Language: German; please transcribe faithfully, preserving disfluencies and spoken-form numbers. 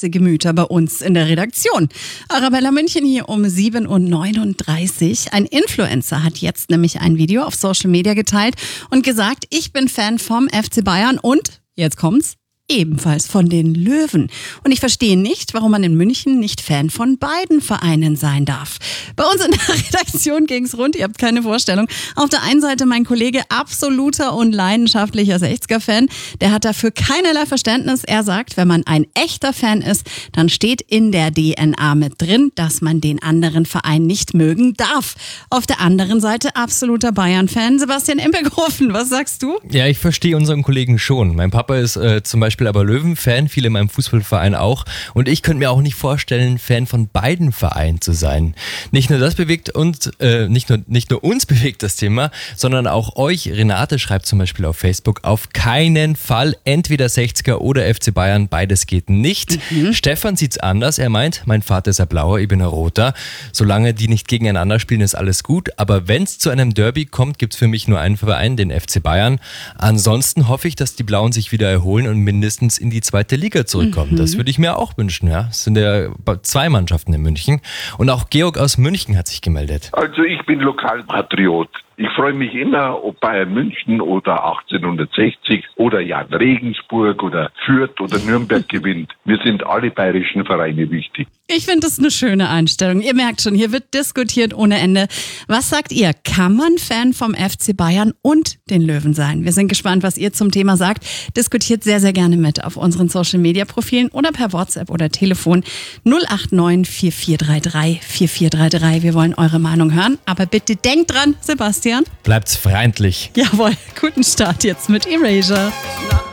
heiße Gemüter bei uns in der Redaktion. Arabella München hier um sieben Uhr neununddreißig. Ein Influencer hat jetzt nämlich ein Video auf Social Media geteilt und gesagt, ich bin Fan vom F C Bayern und, jetzt kommt's, ebenfalls von den Löwen. Und ich verstehe nicht, warum man in München nicht Fan von beiden Vereinen sein darf. Bei uns in der Redaktion ging's rund, ihr habt keine Vorstellung. Auf der einen Seite mein Kollege, absoluter und leidenschaftlicher sechziger-Fan, der hat dafür keinerlei Verständnis. Er sagt, wenn man ein echter Fan ist, dann steht in der D N A mit drin, dass man den anderen Verein nicht mögen darf. Auf der anderen Seite absoluter Bayern-Fan. Sebastian Impelhofen, was sagst du? Ja, ich verstehe unseren Kollegen schon. Mein Papa ist äh, zum Beispiel aber Löwen-Fan, viele in meinem Fußballverein auch. Und ich könnte mir auch nicht vorstellen, Fan von beiden Vereinen zu sein. Nicht nur das bewegt uns, äh, nicht nur, nicht nur uns bewegt das Thema, sondern auch euch. Renate schreibt zum Beispiel auf Facebook, auf keinen Fall entweder sechziger oder F C Bayern, beides geht nicht. Mhm. Stefan sieht's anders. Er meint, mein Vater ist ein Blauer, ich bin ein Roter. Solange die nicht gegeneinander spielen, ist alles gut. Aber wenn es zu einem Derby kommt, gibt's für mich nur einen Verein, den F C Bayern. Ansonsten hoffe ich, dass die Blauen sich wieder erholen und mindestens in die zweite Liga zurückkommen. Mhm. Das würde ich mir auch wünschen. Ja. Es sind ja zwei Mannschaften in München. Und auch Georg aus München hat sich gemeldet. Also ich bin Lokalpatriot. Ich freue mich immer, ob Bayern München oder achtzehnhundertsechzig oder Jan Regensburg oder Fürth oder Nürnberg gewinnt. Mir sind alle bayerischen Vereine wichtig. Ich finde das eine schöne Einstellung. Ihr merkt schon, hier wird diskutiert ohne Ende. Was sagt ihr? Kann man Fan vom F C Bayern und den Löwen sein? Wir sind gespannt, was ihr zum Thema sagt. Diskutiert sehr, sehr gerne mit auf unseren Social-Media-Profilen oder per WhatsApp oder Telefon null acht neun vier vier drei drei vier vier drei drei. Wir wollen eure Meinung hören, aber bitte denkt dran, Sebastian. Bleibt's freundlich. Jawohl, guten Start jetzt mit Erasure.